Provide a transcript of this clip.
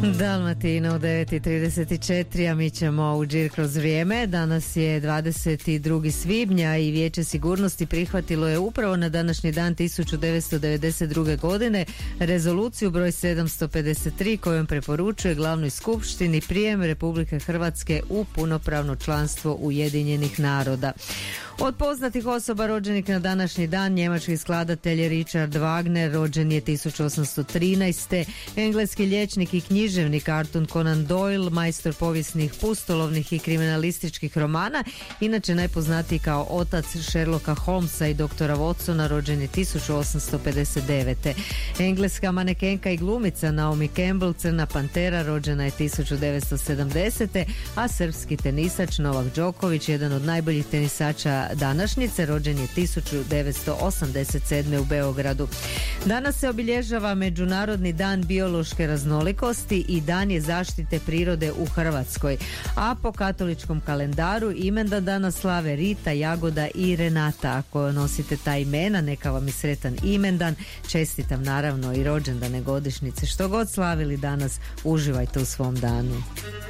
Dalmatino u 9:34, a mi ćemo u Đir kroz vrijeme. Danas je 22. svibnja i Vijeće sigurnosti prihvatilo je upravo na današnji dan 1992. godine rezoluciju broj 753 kojom preporučuje glavnoj skupštini prijem Republike Hrvatske u punopravno članstvo Ujedinjenih naroda. Od poznatih osoba rođenih na današnji dan, njemački skladatelj Richard Wagner rođen je 1813. Engleski liječnik i književnik Arthur Conan Doyle, majstor povijesnih, pustolovnih i kriminalističkih romana, inače najpoznatiji kao otac Sherlocka Holmesa i doktora Watsona, rođen je 1859. Engleska manekenka i glumica Naomi Campbell, Crna pantera, rođena je 1970. A srpski tenisač Novak Đoković, jedan od najboljih tenisača današnjice, rođen je 1987. u Beogradu. Danas se obilježava Međunarodni dan biološke raznolikosti i Dan je zaštite prirode u Hrvatskoj. A po katoličkom kalendaru imendan danas slave Rita, Jagoda i Renata. Ako nosite ta imena, neka vam je sretan imendan. Čestitam naravno i rođendane, godišnjice. Što god slavili danas, uživajte u svom danu.